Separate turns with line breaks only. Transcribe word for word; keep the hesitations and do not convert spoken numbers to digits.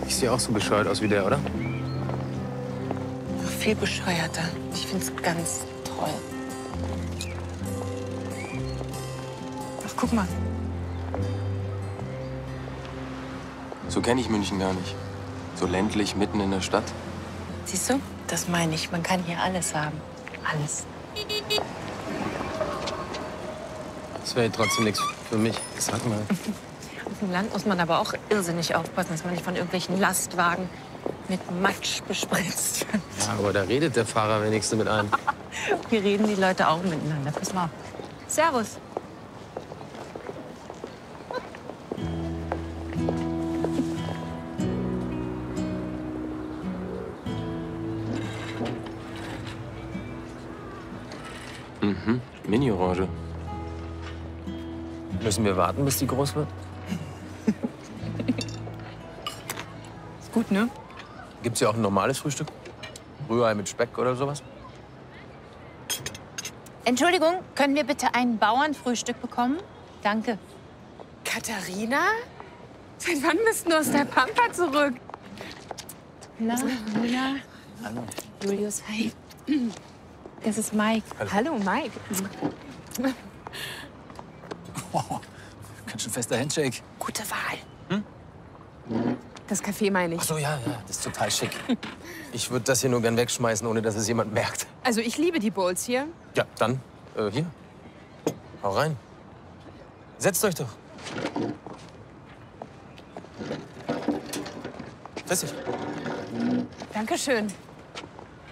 Ich sehe auch so bescheuert aus wie der, oder?
Noch viel bescheuerter. Ich find's ganz toll. Ach, guck mal.
So kenne ich München gar nicht. So ländlich, mitten in der Stadt.
Siehst du? Das meine ich. Man kann hier alles haben. Alles.
Das wäre trotzdem nichts für mich. Sag mal.
Auf dem Land muss man aber auch irrsinnig aufpassen, dass man nicht von irgendwelchen Lastwagen mit Matsch bespritzt wird.
Ja, aber da redet der Fahrer wenigstens mit einem.
Hier reden die Leute auch miteinander. Pass mal auf. Servus.
Mhm, Mini-Orange. Müssen wir warten, bis die groß wird?
Ist gut, ne?
Gibt's hier auch ein normales Frühstück? Rührei mit Speck oder sowas?
Entschuldigung, können wir bitte ein Bauernfrühstück bekommen? Danke.
Katharina? Seit wann bist du aus der Pampa zurück?
Na, Nina.
Hallo.
Julius, hi. Das ist Mike.
Hallo,
Hallo Mike.
Wow, ganz schön fester Handshake.
Gute Wahl.
Hm?
Das Café meine ich.
Ach so, ja, ja, das ist total schick. Ich würde das hier nur gern wegschmeißen, ohne dass es jemand merkt.
Also ich liebe die Bowls hier.
Ja, dann, äh, hier. Hau rein. Setzt euch doch. Vergiss dich.
Dankeschön.